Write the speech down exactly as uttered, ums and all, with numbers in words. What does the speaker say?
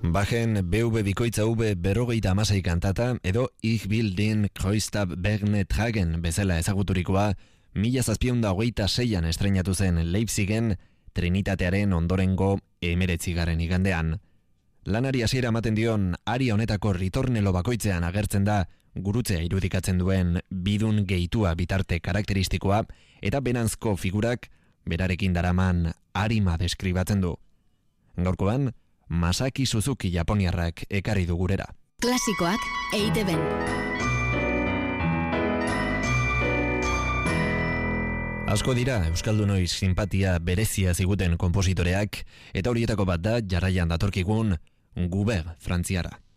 Bajen B V bikoitza V berrogeita amasei kantata edo Ich will den Kreuzstab Berne tragen bezala ezaguturikoa mila zazpiehun hogeita seian estreinatu zen Leipzigen Trinitatearen ondorengo emeretzigaren igandean. Lanari hasiera ematen dion ari honetako ritornelo bakoitzean agertzen da gurutzea irudikatzen duen bidun gehitua bitarte karakteristikoa eta benanzko figurak berarekin daraman arima deskribatzen du. Gaurkoan, Masaki Suzuki japoniarrak ekarri du gurera. Klasikoak E I Te Ben. Asko dira euskaldunoi simpatia berezia ziguten konpositoreak eta horietako bat da jarraian datorkigun Guber frantziara.